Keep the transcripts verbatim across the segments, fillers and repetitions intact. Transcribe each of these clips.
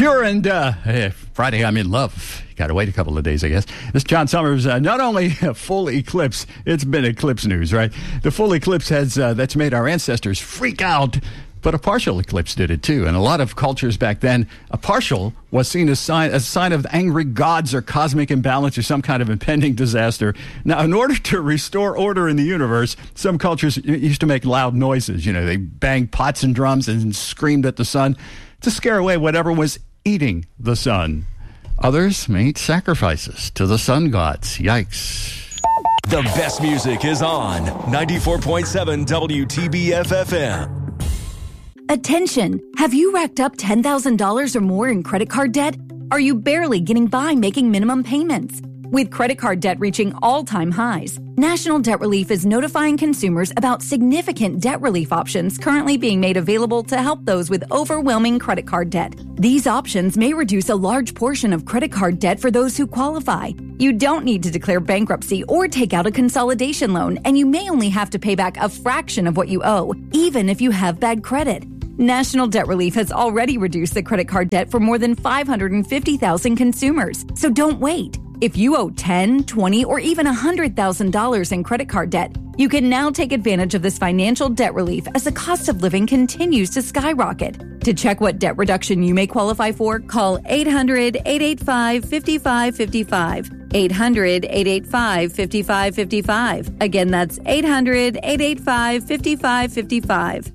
Cure and uh, hey, Friday I'm in Love. Got to wait a couple of days, I guess. This John Summers, uh, not only a full eclipse, it's been eclipse news, right? The full eclipse has uh, that's made our ancestors freak out, but a partial eclipse did it too. And a lot of cultures back then, a partial was seen as, sign, as a sign of angry gods or cosmic imbalance or some kind of impending disaster. Now, in order to restore order in the universe, some cultures used to make loud noises. You know, they banged pots and drums and screamed at the sun to scare away whatever was eating the sun. Others made sacrifices to the sun gods. Yikes. The best music is on ninety-four point seven W T B F F M. Attention! Have you racked up ten thousand dollars or more in credit card debt? Are you barely getting by making minimum payments? With credit card debt reaching all-time highs, National Debt Relief is notifying consumers about significant debt relief options currently being made available to help those with overwhelming credit card debt. These options may reduce a large portion of credit card debt for those who qualify. You don't need to declare bankruptcy or take out a consolidation loan, and you may only have to pay back a fraction of what you owe, even if you have bad credit. National Debt Relief has already reduced the credit card debt for more than five hundred fifty thousand consumers, so don't wait. If you owe ten thousand dollars, twenty thousand dollars, or even one hundred thousand dollars in credit card debt, you can now take advantage of this financial debt relief as the cost of living continues to skyrocket. To check what debt reduction you may qualify for, call eight hundred, eight eight five, five five five five. eight hundred, eight eight five, five five five five. Again, that's eight hundred, eight eight five, five five five five.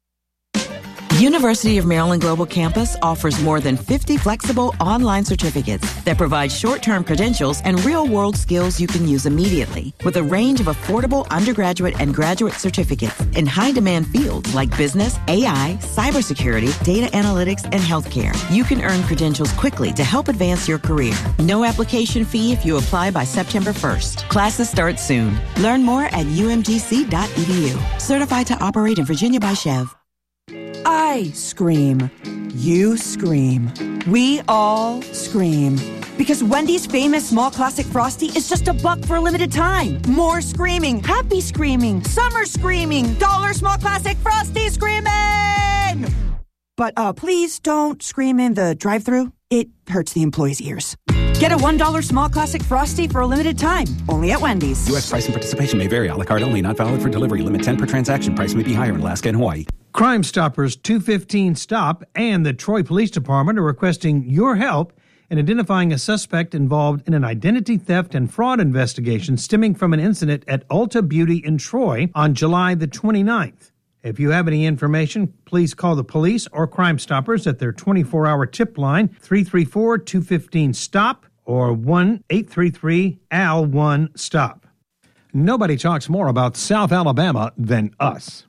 University of Maryland Global Campus offers more than fifty flexible online certificates that provide short-term credentials and real-world skills you can use immediately, with a range of affordable undergraduate and graduate certificates in high-demand fields like business, A I, cybersecurity, data analytics, and healthcare. You can earn credentials quickly to help advance your career. No application fee if you apply by September first. Classes start soon. Learn more at U M G C dot E D U. Certified to operate in Virginia by Chev. I scream. You scream. We all scream. Because Wendy's famous small classic Frosty is just a buck for a limited time. More screaming, happy screaming, summer screaming, dollar small classic Frosty screaming! But uh, please don't scream in the drive-thru. It hurts the employees' ears. Get a one dollar small classic Frosty for a limited time. Only at Wendy's. U S price and participation may vary. A la carte only. Not valid for delivery. Limit ten per transaction. Price may be higher in Alaska and Hawaii. Crime Stoppers two fifteen Stop and the Troy Police Department are requesting your help in identifying a suspect involved in an identity theft and fraud investigation stemming from an incident at Ulta Beauty in Troy on July the twenty-ninth. If you have any information, please call the police or Crime Stoppers at their twenty-four hour tip line, three three four, two one five, STOP, or one eight three three, A L one, STOP. Nobody talks more about South Alabama than us.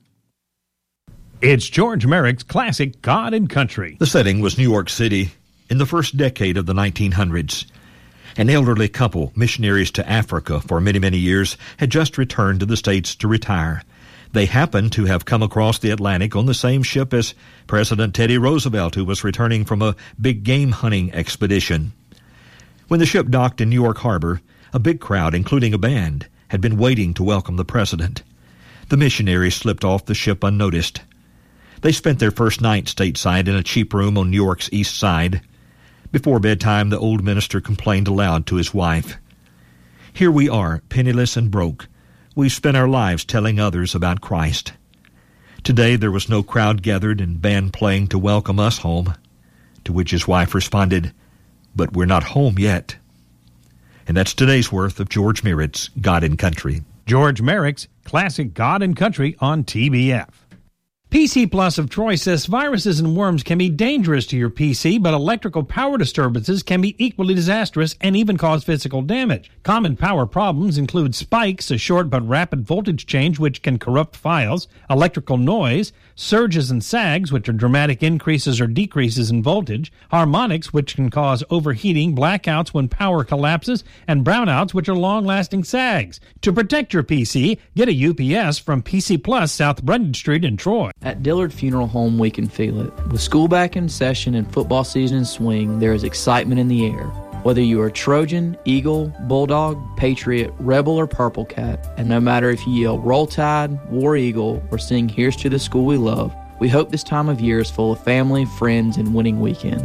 It's George Merrick's classic God and Country. The setting was New York City in the first decade of the nineteen hundreds. An elderly couple, missionaries to Africa for many, many years, had just returned to the States to retire. They happened to have come across the Atlantic on the same ship as President Teddy Roosevelt, who was returning from a big game hunting expedition. When the ship docked in New York Harbor, a big crowd, including a band, had been waiting to welcome the president. The missionaries slipped off the ship unnoticed. They spent their first night stateside in a cheap room on New York's east side. Before bedtime, the old minister complained aloud to his wife. Here we are, penniless and broke. We've spent our lives telling others about Christ. Today there was no crowd gathered and band playing to welcome us home. To which his wife responded, but we're not home yet. And that's today's worth of George Merritt's God and Country. George Merrick's classic God and Country on T B F. P C Plus of Troy says viruses and worms can be dangerous to your P C, but electrical power disturbances can be equally disastrous and even cause physical damage. Common power problems include spikes, a short but rapid voltage change which can corrupt files, electrical noise, surges and sags, which are dramatic increases or decreases in voltage, harmonics, which can cause overheating, blackouts when power collapses, and brownouts, which are long-lasting sags. To protect your P C, get a U P S from P C Plus, South Brendan Street in Troy. At Dillard Funeral Home, we can feel it. With school back in session and football season in swing, there is excitement in the air. Whether you are Trojan, Eagle, Bulldog, Patriot, Rebel, or Purple Cat, and no matter if you yell Roll Tide, War Eagle, or sing Here's to the School We Love, we hope this time of year is full of family, friends, and winning weekends.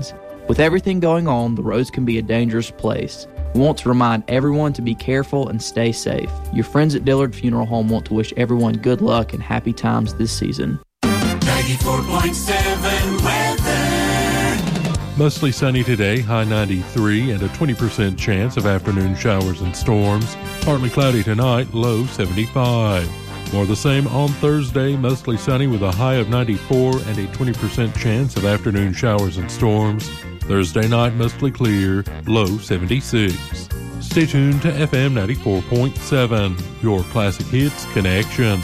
With everything going on, the roads can be a dangerous place. We want to remind everyone to be careful and stay safe. Your friends at Dillard Funeral Home want to wish everyone good luck and happy times this season. ninety-four point seven weather. Mostly sunny today, high ninety-three, and a twenty percent chance of afternoon showers and storms. Partly cloudy tonight, low seventy-five. More the same on Thursday, mostly sunny with a high of ninety-four and a twenty percent chance of afternoon showers and storms. Thursday night, mostly clear, low seventy-six. Stay tuned to F M ninety-four point seven, your classic hits connection.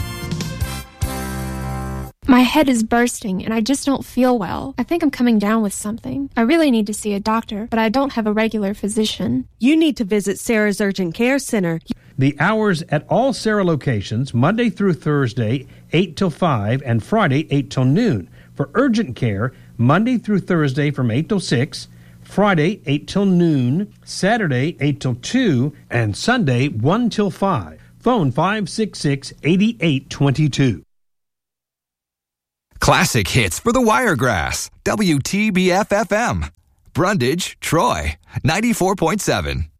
My head is bursting and I just don't feel well. I think I'm coming down with something. I really need to see a doctor, but I don't have a regular physician. You need to visit Sarah's Urgent Care Center. The hours at all Sarah locations, Monday through Thursday, eight till five, and Friday, eight till noon. For urgent care, Monday through Thursday from eight till six, Friday, eight till noon, Saturday, eight till two, and Sunday, one till five. Phone five six six, eight eight two two. Classic hits for the Wiregrass. W T B F F M. Brundage, Troy, ninety-four point seven.